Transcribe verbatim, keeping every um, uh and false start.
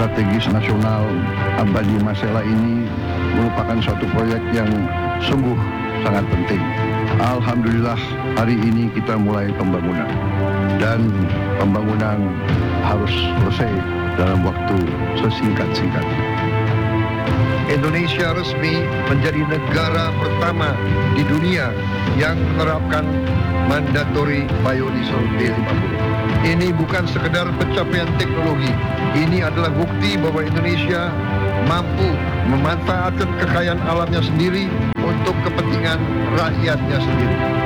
strategis nasional Abadi Masela ini merupakan suatu proyek yang sungguh sangat penting. Alhamdulillah hari ini kita mulai pembangunan dan pembangunan harus selesai dalam waktu sesingkat-singkatnya. Indonesia resmi menjadi negara pertama di dunia yang menerapkan mandatory biodiesel B lima puluh. Ini bukan sekedar pencapaian teknologi, ini adalah bukti bahwa Indonesia mampu memanfaatkan kekayaan alamnya sendiri untuk kepentingan rakyatnya sendiri.